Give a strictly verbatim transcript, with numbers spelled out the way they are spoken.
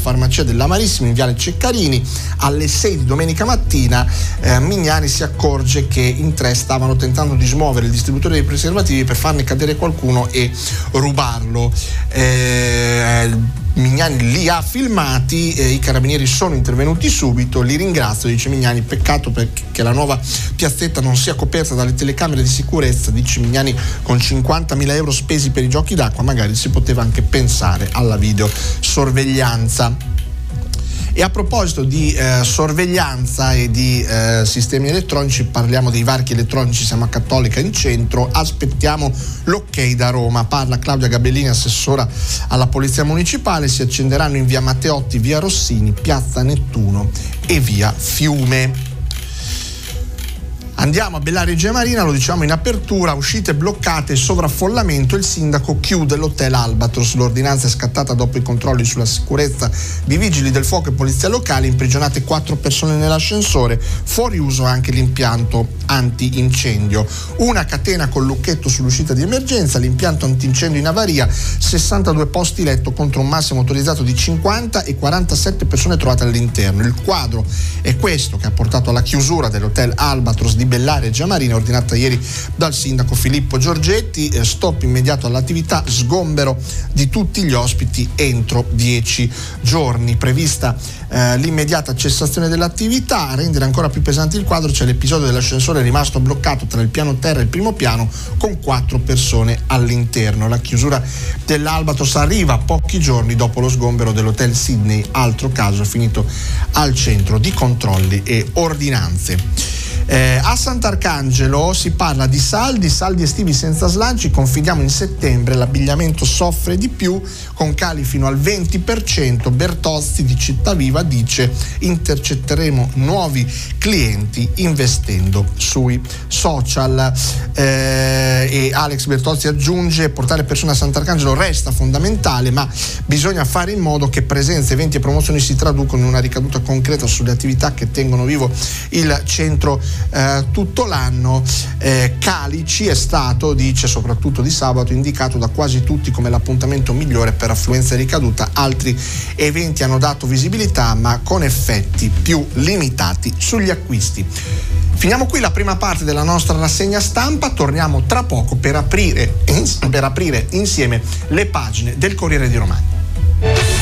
farmacia della Marissima in viale Ceccarini. Alle sei di domenica mattina eh, Mignani si accorge che in tre stavano tentando di smuovere il distributore dei preservativi per farne cadere qualcuno e rubarlo. Eh, Mignani li ha filmati, eh, i carabinieri sono intervenuti subito, li ringrazio, dice Mignani, peccato perché la nuova piazzetta non sia coperta dalle telecamere di sicurezza, dice Mignani, con cinquantamila euro spesi per i giochi d'acqua magari si poteva anche pensare alla videosorveglianza. E a proposito di eh, sorveglianza e di eh, sistemi elettronici, parliamo dei varchi elettronici, siamo a Cattolica in centro, aspettiamo l'ok da Roma. Parla Claudia Gabellini, assessora alla Polizia Municipale. Si accenderanno in via Matteotti, via Rossini, piazza Nettuno e via Fiume. Andiamo a Bellareggio Marina, lo diciamo in apertura, uscite bloccate e sovraffollamento, il sindaco chiude l'hotel Albatros, l'ordinanza è scattata dopo i controlli sulla sicurezza di vigili del fuoco e polizia locale, imprigionate quattro persone nell'ascensore, fuori uso anche l'impianto antincendio, una catena col lucchetto sull'uscita di emergenza, l'impianto antincendio in avaria, sessantadue posti letto contro un massimo autorizzato di cinquanta e quarantasette persone trovate all'interno. Il quadro è questo che ha portato alla chiusura dell'hotel Albatros di Bellareggio Marina, ordinata ieri dal sindaco Filippo Giorgetti, eh, stop immediato all'attività, sgombero di tutti gli ospiti entro dieci giorni. Prevista eh, l'immediata cessazione dell'attività. A rendere ancora più pesante il quadro c'è l'episodio dell'ascensore rimasto bloccato tra il piano terra e il primo piano con quattro persone all'interno. La chiusura dell'Albatros arriva pochi giorni dopo lo sgombero dell'hotel Sydney, altro caso finito al centro di controlli e ordinanze. Eh, a Sant'Arcangelo si parla di saldi, saldi estivi senza slanci, confidiamo in settembre, l'abbigliamento soffre di più con cali fino al venti per cento. Bertozzi di Cittaviva dice intercetteremo nuovi clienti investendo sui social, eh, e Alex Bertozzi aggiunge portare persone a Sant'Arcangelo resta fondamentale, ma bisogna fare in modo che presenze, eventi e promozioni si traducono in una ricaduta concreta sulle attività che tengono vivo il centro Eh, tutto l'anno. eh, Calici è stato, dice, soprattutto di sabato, indicato da quasi tutti come l'appuntamento migliore per affluenza e ricaduta. Altri eventi hanno dato visibilità ma con effetti più limitati sugli acquisti. Finiamo qui la prima parte della nostra rassegna stampa, torniamo tra poco per aprire, per aprire insieme le pagine del Corriere di Romagna.